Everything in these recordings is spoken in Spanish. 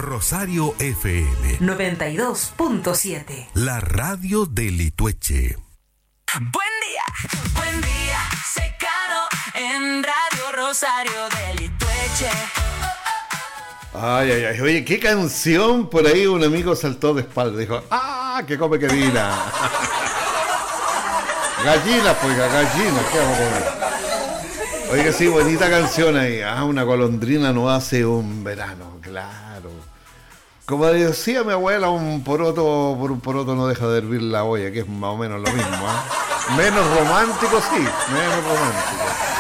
Rosario FM 92.7. La radio de Litueche. Buen día, Secano en Radio Rosario de Litueche. Ay, oye, qué canción. Por ahí un amigo saltó de espalda, dijo, que come querida. Gallina, pues, gallina, ¿qué vamos a comer? Oye, sí, bonita canción ahí. Una golondrina no hace un verano, claro. Como decía mi abuela, un poroto por un poroto no deja de hervir la olla, que es más o menos lo mismo, ¿eh? Menos romántico, sí, menos romántico.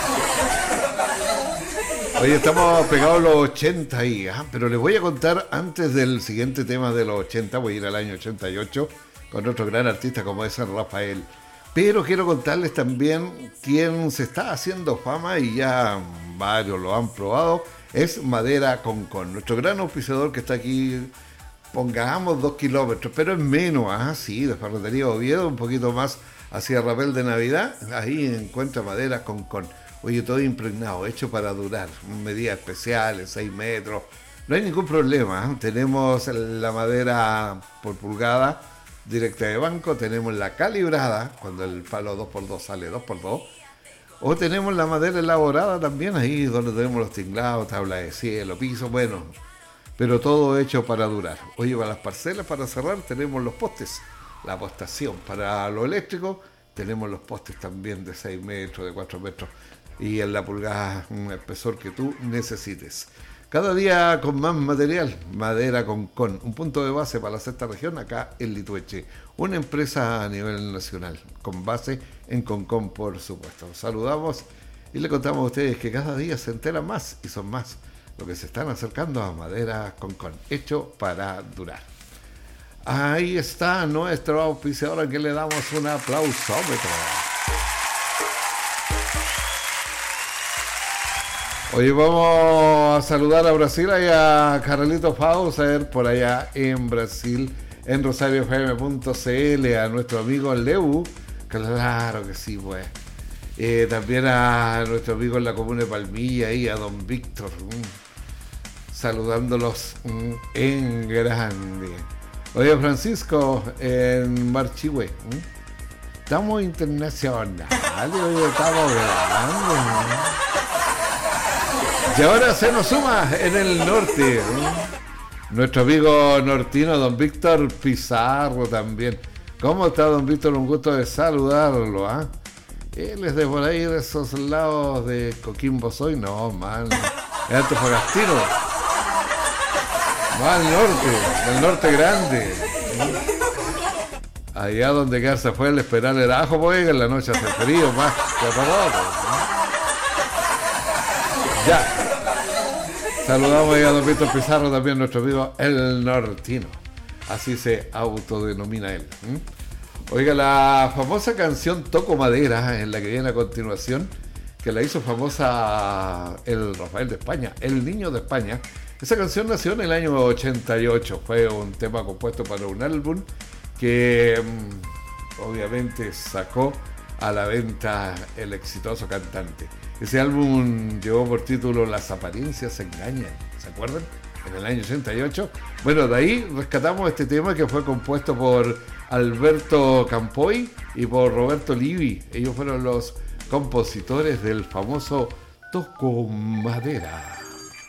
Oye, estamos pegados a los 80 ahí, pero les voy a contar antes del siguiente tema de los 80, voy a ir al año 88 con otro gran artista como es San Rafael. Pero quiero contarles también quién se está haciendo fama y ya varios lo han probado, es Madera Concón, nuestro gran auspiciador que está aquí, pongamos 2 kilómetros, pero es menos, sí, de Ferretería Oviedo, un poquito más hacia Rapel de Navidad, ahí encuentra Madera Concón. Oye, todo impregnado, hecho para durar, medidas especiales, 6 metros, no hay ningún problema, tenemos la madera por pulgada, directa de banco, tenemos la calibrada, cuando el palo 2x2 sale 2x2, o tenemos la madera elaborada también, ahí donde tenemos los tinglados, tabla de cielo, piso, bueno, pero todo hecho para durar. Oye, para las parcelas, para cerrar, tenemos los postes, la apostación. Para lo eléctrico, tenemos los postes también de 6 metros, de 4 metros, y en la pulgada un espesor que tú necesites. Cada día con más material, Madera Concón, un punto de base para la sexta región acá en Litueche, una empresa a nivel nacional, con base en Concón, por supuesto. Saludamos y le contamos a ustedes que cada día se enteran más y son más los que se están acercando a Madera Concón, hecho para durar. Ahí está nuestro auspiciador, a quien le damos un aplausómetro. Hoy vamos a saludar a Brasil y a Carlito Fauser por allá en Brasil, en rosariofm.cl, a nuestro amigo Leu, claro que sí, pues. También a nuestro amigo en la comuna de Palmilla y a don Víctor, saludándolos en grande. Oye, Francisco, en Marchihue, estamos internacionales, oye, estamos grabando. Y ahora se nos suma en el norte, nuestro amigo nortino, don Víctor Pizarro también. ¿Cómo está, don Víctor? Un gusto de saludarlo, Él es de por ahí, de esos lados de Coquimbo Soy, no, man, es Antofagastino, más al norte, del norte grande. Allá donde quedarse fue el esperar el ajo, pues, en la noche hace frío, más que ya. Saludamos a don Víctor Pizarro, también nuestro amigo el nortino. Así se autodenomina él. Oiga, la famosa canción Toco Madera, en la que viene a continuación, que la hizo famosa el Rafael de España, el niño de España. Esa canción nació en el año 88. Fue un tema compuesto para un álbum que obviamente sacó a la venta el exitoso cantante. Ese álbum llevó por título Las apariencias engañan, ¿se acuerdan? En el año 88. Bueno, de ahí rescatamos este tema que fue compuesto por Alberto Campoy y por Roberto Livi. Ellos fueron los compositores del famoso Toco Madera.